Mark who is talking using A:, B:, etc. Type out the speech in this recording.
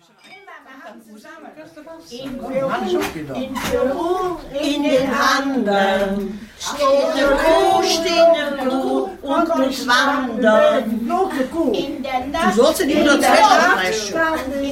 A: In Peru, in den Anden, steht eine Kuh und muss wandern. In der Nacht,
B: du sollst in die 102 schreiben.